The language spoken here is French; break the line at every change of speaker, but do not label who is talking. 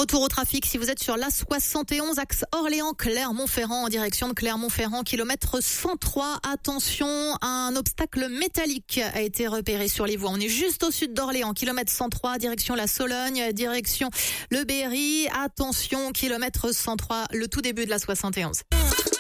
Retour au trafic si vous êtes sur l'A71 axe Orléans-Clermont-Ferrand en direction de Clermont-Ferrand, kilomètre 103. Attention, un obstacle métallique a été repéré sur les voies. On est juste au sud d'Orléans, kilomètre 103, direction la Sologne, direction le Berry. Attention, kilomètre 103, le tout début de l'A71.